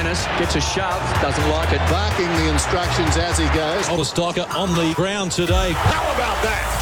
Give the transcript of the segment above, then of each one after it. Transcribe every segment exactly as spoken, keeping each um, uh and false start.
Dennis gets a shove, doesn't like it. Barking the instructions as he goes. Oliver on the ground today. How about that?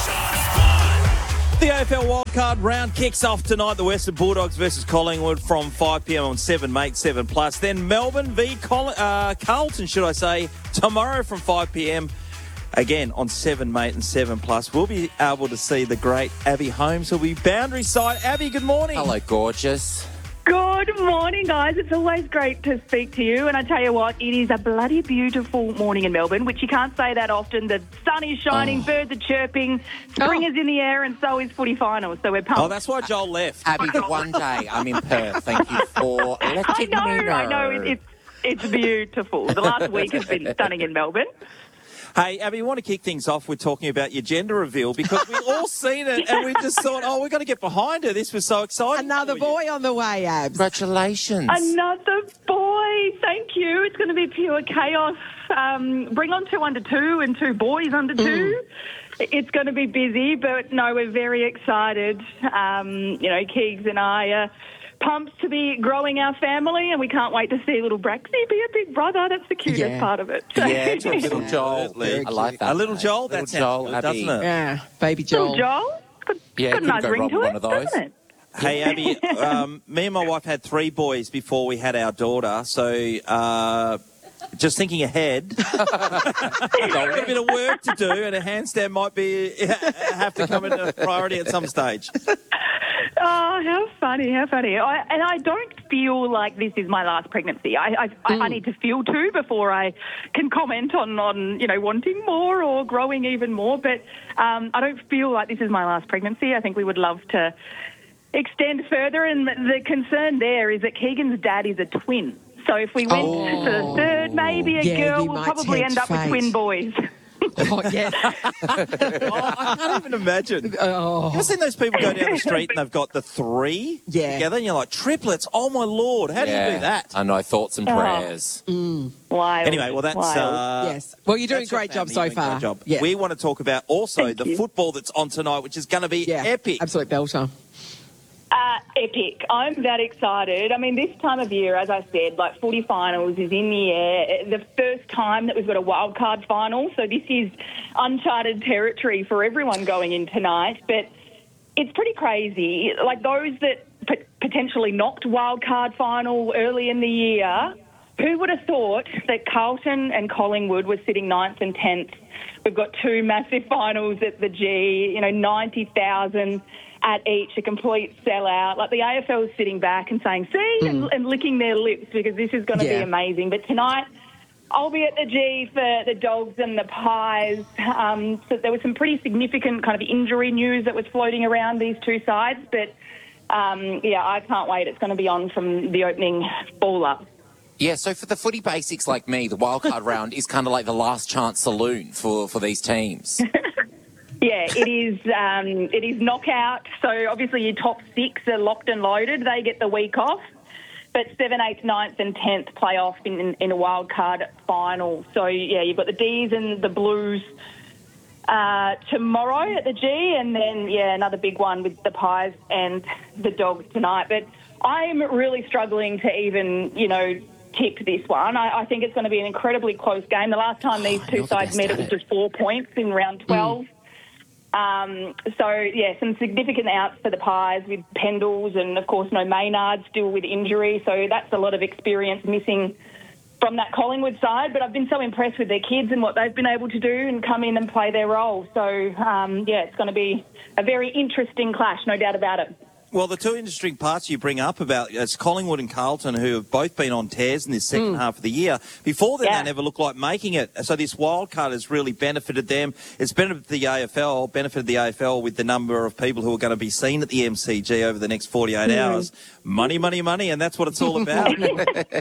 The A F L wildcard round kicks off tonight. The Western Bulldogs versus Collingwood from five p m on seven, mate, seven plus. Then Melbourne v Col- uh, Carlton, should I say, tomorrow from five p m. Again on seven, mate, and seven plus. We'll be able to see the great Abby Holmes, who'll be boundary side. Abby, good morning. Hello, gorgeous. Good morning, guys. It's always great to speak to you. And I tell you what, it is a bloody beautiful morning in Melbourne, which you can't say that often. The sun is shining, oh. birds are chirping, spring oh. is in the air, and so is footy finals. So we're pumped. Oh, that's why Joel left. Abby, the one day I'm in Perth. Thank you for letting I know, me know. I know. It, it's, it's beautiful. The last week has been stunning in Melbourne. Hey, Abby, you want to kick things off with talking about your gender reveal because we've all seen it and we just thought, oh, we've got to get behind her. This was so exciting. Another boy on the way, Abs. Congratulations. Another boy. Thank you. It's going to be pure chaos. Um, bring on two under two and two boys under two. Mm. It's going to be busy, but no, we're very excited. Um, you know, Keegs and I are pumped to be growing our family, and we can't wait to see little Braxy be a big brother. That's the cutest yeah. part of it. Yeah, it's a little Joel. I like that. A little Joel, that sounds Joel, good, Abby. doesn't it? Yeah, baby Joel. Little Joel. Got, yeah, got a nice go ring wrong to with it, one of those. doesn't it? Hey, Abby, um, me and my wife had three boys before we had our daughter, so uh, just thinking ahead, we've got a bit of work to do, and a handstand might be have to come into priority at some stage. Oh, how funny, how funny. I, and I don't feel like this is my last pregnancy. I I, mm. I need to feel too before I can comment on, on, you know, wanting more or growing even more. But um, I don't feel like this is my last pregnancy. I think we would love to extend further. And the concern there is that Keegan's dad is a twin. So if we went oh. to the third, maybe a yeah, girl, we'll probably end up fate. with twin boys. Oh, yes. oh, I can't even imagine. Oh. You ever seen those people go down the street and they've got the three yeah. together and you're like, triplets, oh my Lord, how yeah. do you do that? I know, thoughts and oh. prayers. Mm. Wild. Anyway, well, that's... Uh, yes. Well, you're doing a great job so far. Great job. Yeah. We want to talk about also Thank the you. football that's on tonight, which is going to be yeah. epic. Absolute belter. Uh, epic. I'm that excited. I mean, this time of year, as I said, like footy finals is in the air. The first time that we've got a wildcard final, so this is uncharted territory for everyone going in tonight. But it's pretty crazy. Like those that p- potentially knocked wildcard final early in the year, who would have thought that Carlton and Collingwood were sitting ninth and tenth? We've got two massive finals at the G, you know, ninety thousand at each, a complete sellout. Like the A F L is sitting back and saying, see, mm. and, and licking their lips because this is going to yeah. be amazing. But tonight, I'll be at the G for the Dogs and the Pies. Um, so there was some pretty significant kind of injury news that was floating around these two sides. But, um, yeah, I can't wait. It's going to be on from the opening ball up. Yeah, so for the footy basics like me, the wildcard round is kind of like the last chance saloon for, for these teams. Yeah, it is um, it is knockout. So obviously your top six are locked and loaded. They get the week off. But seventh, eighth, ninth and tenth play off in, in, in a wild card final. So, yeah, you've got the D's and the Blues uh, tomorrow at the G, and then, yeah, another big one with the Pies and the Dogs tonight. But I'm really struggling to even, you know, tip this one. I, I think it's going to be an incredibly close game. The last time these two sides met, it was just four points in round twelve. Mm. Um, so, yeah, some significant outs for the Pies with Pendles and, of course, no Maynard still with injury. So that's a lot of experience missing from that Collingwood side. But I've been so impressed with their kids and what they've been able to do and come in and play their role. So, um, yeah, it's going to be a very interesting clash, no doubt about it. Well, the two interesting parts you bring up about it's Collingwood and Carlton, who have both been on tears in this second mm. half of the year. Before then, yeah. they never looked like making it. So this wild card has really benefited them. It's benefited the A F L, benefited the A F L with the number of people who are going to be seen at the M C G over the next forty-eight mm. hours. Money, money, money, and that's what it's all about. And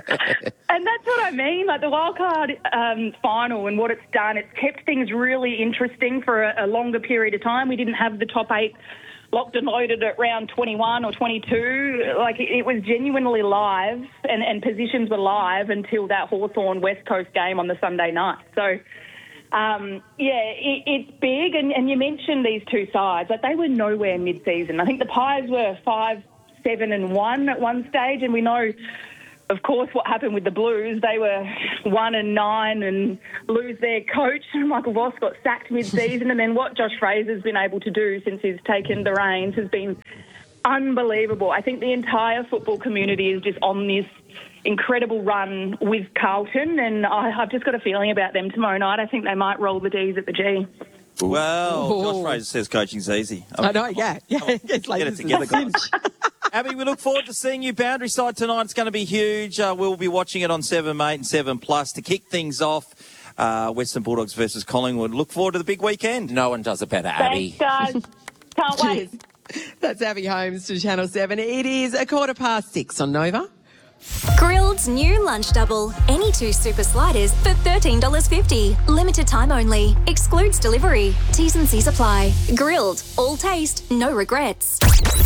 that's what I mean. Like the wild card um, final and what it's done, it's kept things really interesting for a, a longer period of time. We didn't have the top eight locked and loaded at round twenty-one or twenty-two. Like, it, it was genuinely live and, and positions were live until that Hawthorn West Coast game on the Sunday night. So, um, yeah, it, it's big. And, and you mentioned these two sides. Like, they were nowhere mid-season. I think the Pies were five, seven and one at one stage, and we know of course, what happened with the Blues, they were one and nine and lose their coach. Michael Voss got sacked mid-season, and then what Josh Fraser's been able to do since he's taken the reins has been unbelievable. I think the entire football community is just on this incredible run with Carlton, and I, I've just got a feeling about them tomorrow night. I think they might roll the D's at the G. Well, Ooh. Josh Fraser says coaching's easy. I know, yeah. yeah. It's like Get it this is together, a guys. cinch. Abby, we look forward to seeing you Boundary Side tonight. It's going to be huge. Uh, we'll be watching it on seven mate and seven plus to kick things off. Uh, Western Bulldogs versus Collingwood. Look forward to the big weekend. No one does it better, Abby. Thanks, guys. Can't wait. Cheers. That's Abby Holmes to Channel seven. It is a quarter past six on Nova. Grilled's new lunch double. Any two super sliders for thirteen dollars fifty. Limited time only. Excludes delivery. T's and C's apply. Grilled. All taste, no regrets.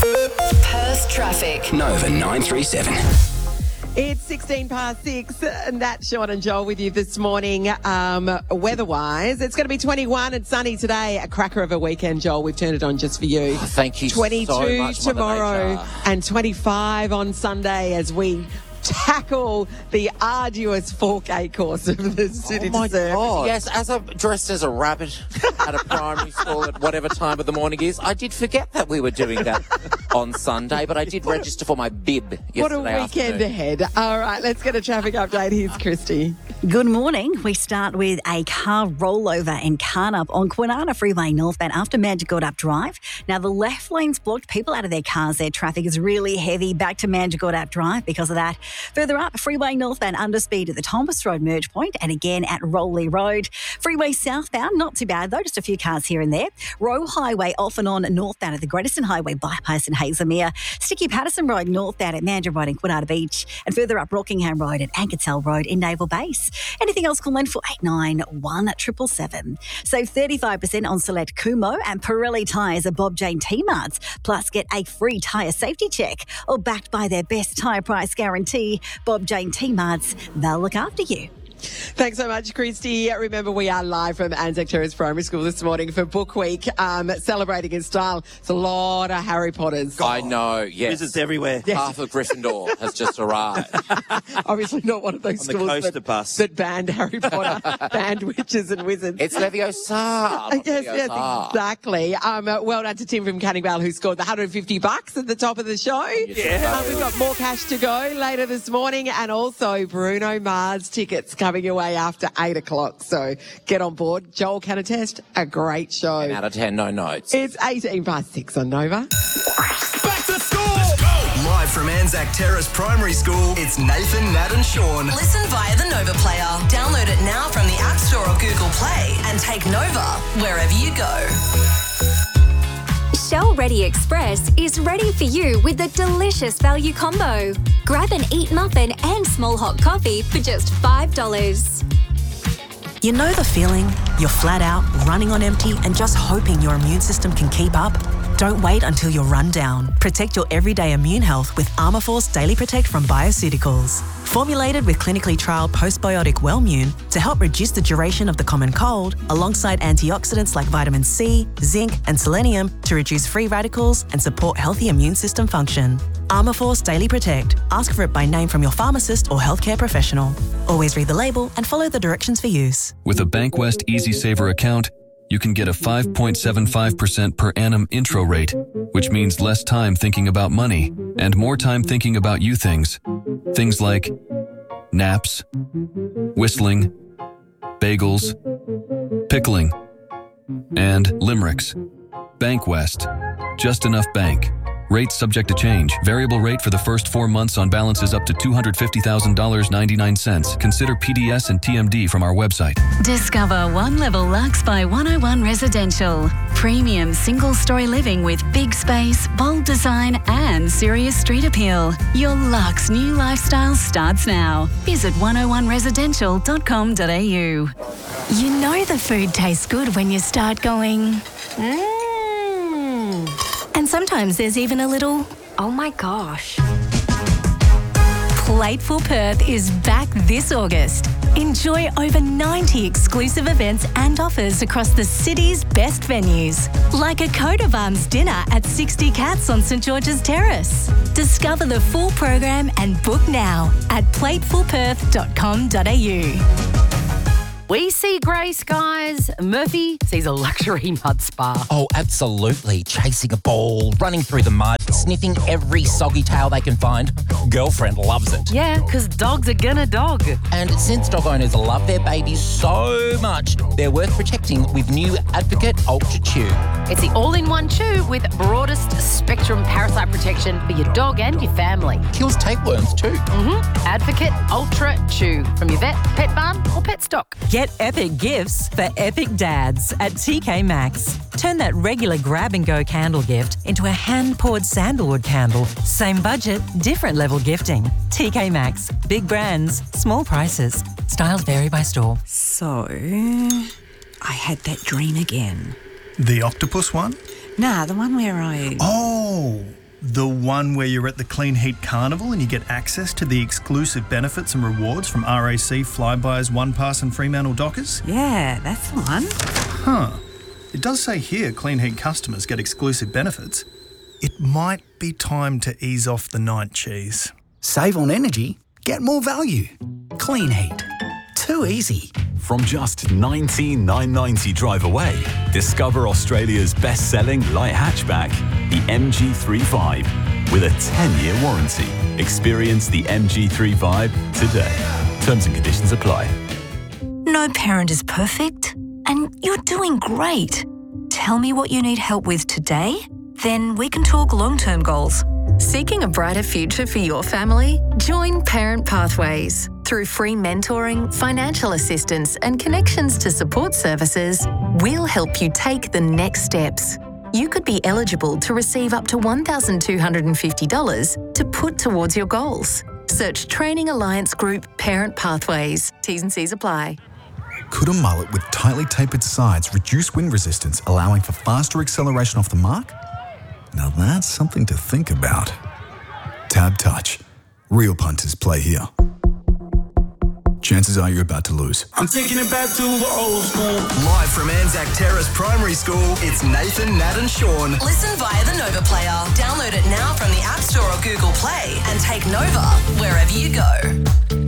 Perth traffic. Nova nine three seven. It's sixteen past six, and that's Sean and Joel with you this morning. Um, weather-wise, it's going to be twenty-one and sunny today. A cracker of a weekend, Joel. We've turned it on just for you. Oh, thank you twenty-two so much, Mother tomorrow Nature. and twenty-five on Sunday as we tackle the arduous four K course of the City Oh my to Surf. God. Yes, as I'm dressed as a rabbit at a primary school at whatever time of the morning is, I did forget that we were doing that on Sunday, but I did register for my bib yesterday What a weekend afternoon. ahead. All right, let's get a traffic update. Here's Christy. Good morning. We start with a car rollover in Carnup on Kwinana Freeway northbound after Mandurah Drive. Now, the left lane's blocked. People out of their cars there. Traffic is really heavy back to Mandurah Drive because of that. Further up, Freeway northbound underspeed at the Thomas Road merge point and again at Rowley Road. Freeway southbound, not too bad though, just a few cars here and there. Rowe Highway off and on northbound at the Greateston Highway bypass in Hazelmere. Sticky Patterson Road northbound at Mandurah Road in Kwinana Beach. And further up, Rockingham Road and Ankertell Road in Naval Base. Anything else, call in for eight nine one seven seven seven. Save thirty-five percent on select Kumo and Pirelli tyres at Bob Jane T-Marts. Plus, get a free tyre safety check. Or backed by their best tyre price guarantee, Bob Jane T-Marts, they'll look after you. Thanks so much, Christy. Remember, we are live from Anzac Terrace Primary School this morning for Book Week, um, celebrating in style. It's a lot of Harry Potters. I know, yes. Visits everywhere. Half of Gryffindor has just arrived. Obviously not one of those On the schools coaster that, bus. that banned Harry Potter, banned witches and wizards. It's Leviosa. not Yes, Leviosa. yes, exactly. Um, uh, well done to Tim from Canning Vale who scored the one hundred fifty bucks at the top of the show. Yeah. Uh, we've got more cash to go later this morning and also Bruno Mars tickets coming your way after eight o'clock. So get on board. Joel can attest, a great show. ten out of ten, no notes. It's eighteen past six on Nova. Back to school. Let's go. Live from Anzac Terrace Primary School, it's Nathan, Nat and Sean. Listen via the Nova player. Download it now from the App Store or Google Play and take Nova wherever you go. Shell Ready Express is ready for you with a delicious value combo. Grab an Eat Muffin and small hot coffee for just five dollars. You know the feeling? You're flat out, running on empty, and just hoping your immune system can keep up? Don't wait until you're run down. Protect your everyday immune health with Armourforce Daily Protect from Bioceuticals. Formulated with clinically trialled postbiotic Wellmune to help reduce the duration of the common cold, alongside antioxidants like vitamin C, zinc, and selenium to reduce free radicals and support healthy immune system function. Armourforce Daily Protect. Ask for it by name from your pharmacist or healthcare professional. Always read the label and follow the directions for use. With a Bankwest Easy Saver account, you can get a five point seven five percent per annum intro rate, which means less time thinking about money and more time thinking about you things. Things like naps, whistling, bagels, pickling, and limericks. Bankwest. Just enough bank. Rates subject to change. Variable rate for the first four months on balances up to two hundred fifty thousand dollars and ninety-nine cents. Consider P D S and T M D from our website. Discover One Level Lux by one oh one Residential. Premium single-story living with big space, bold design and serious street appeal. Your Lux new lifestyle starts now. Visit one oh one residential dot com dot a u. You know the food tastes good when you start going, mmm. And sometimes there's even a little, oh my gosh. Plateful Perth is back this August. Enjoy over ninety exclusive events and offers across the city's best venues, like a coat of arms dinner at sixty Cats on St George's Terrace. Discover the full program and book now at plateful perth dot com dot a u. We see grey skies. Murphy sees a luxury mud spa. Oh, absolutely. Chasing a ball, running through the mud, sniffing every soggy tail they can find. Girlfriend loves it. Yeah, because dogs are gonna dog. And since dog owners love their babies so much, they're worth protecting with new Advocate Ultra Chew. It's the all-in-one chew with broadest spectrum parasite protection for your dog and your family. Kills tapeworms too. Mm-hmm. Advocate Ultra Chew from your vet, pet barn or pet stock. Get epic gifts for epic dads at T K Maxx. Turn that regular grab-and-go candle gift into a hand-poured sandalwood candle. Same budget, different level gifting. T K Maxx. Big brands, small prices. Styles vary by store. So, I had that dream again. The octopus one? Nah, the one where I... Oh, the one where you're at the Clean Heat Carnival and you get access to the exclusive benefits and rewards from R A C, Flybuys, OnePass and Fremantle Dockers? Yeah, that's the one. Huh. It does say here Clean Heat customers get exclusive benefits. It might be time to ease off the night cheese. Save on energy, get more value. Clean Heat. Too easy. From just nineteen thousand nine hundred ninety dollars drive away, discover Australia's best-selling light hatchback, the M G three five, with a ten-year warranty. Experience the M G three five today. Terms and conditions apply. No parent is perfect, and you're doing great. Tell me what you need help with today, then we can talk long-term goals. Seeking a brighter future for your family? Join Parent Pathways. Through free mentoring, financial assistance, and connections to support services, we'll help you take the next steps. You could be eligible to receive up to one thousand two hundred fifty dollars to put towards your goals. Search Training Alliance Group Parent Pathways. T's and C's apply. Could a mullet with tightly tapered sides reduce wind resistance, allowing for faster acceleration off the mark? Now that's something to think about. Tab Touch. Real punters play here. Chances are you're about to lose. I'm taking it back to the old school. Live from Anzac Terrace Primary School, it's Nathan, Nat and Sean. Listen via the Nova Player. Download it now from the App Store or Google Play and take Nova wherever you go.